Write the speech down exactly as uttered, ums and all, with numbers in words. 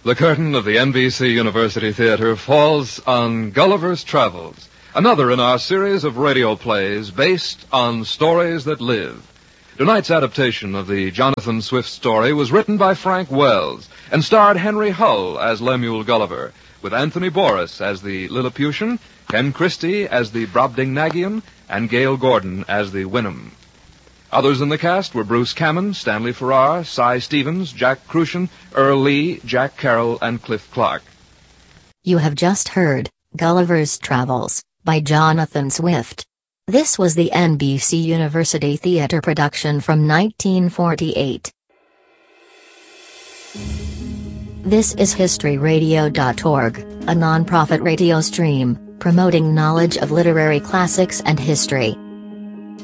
The curtain of the N B C University Theater falls on Gulliver's Travels, another in our series of radio plays based on stories that live. Tonight's adaptation of the Jonathan Swift story was written by Frank Wells and starred Henry Hull as Lemuel Gulliver, with Anthony Boris as the Lilliputian, Ken Christie as the Brobdingnagian, and Gail Gordon as the Wynnum. Others in the cast were Bruce Cammon, Stanley Farrar, Cy Stevens, Jack Crucian, Earl Lee, Jack Carroll, and Cliff Clark. You have just heard Gulliver's Travels by Jonathan Swift. This was the N B C University Theater production from nineteen forty-eight. This is History Radio dot org, a non-profit radio stream promoting knowledge of literary classics and history.